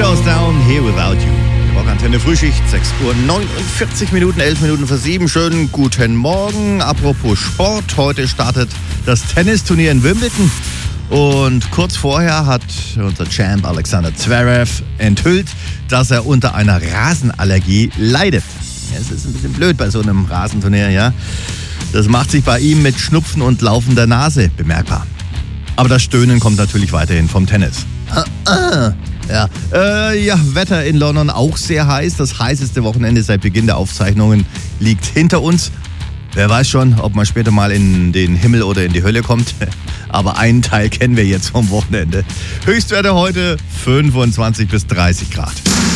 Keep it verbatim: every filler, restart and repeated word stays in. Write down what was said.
Goes Down, Here Without You. Rockantenne Frühschicht, sechs Uhr neunundvierzig Minuten, elf Minuten vor sieben. Schönen guten Morgen. Apropos Sport, heute startet das Tennisturnier in Wimbledon. Und kurz vorher hat unser Champ Alexander Zverev enthüllt, dass er unter einer Rasenallergie leidet. Es ist ein bisschen blöd bei so einem Rasenturnier, ja. Das macht sich bei ihm mit Schnupfen und laufender Nase bemerkbar. Aber das Stöhnen kommt natürlich weiterhin vom Tennis. Ah, ah. Ja. Äh, ja, Wetter in London auch sehr heiß. Das heißeste Wochenende seit Beginn der Aufzeichnungen liegt hinter uns. Wer weiß schon, ob man später mal in den Himmel oder in die Hölle kommt. Aber einen Teil kennen wir jetzt vom Wochenende. Höchstwerte heute fünfundzwanzig bis dreißig Grad.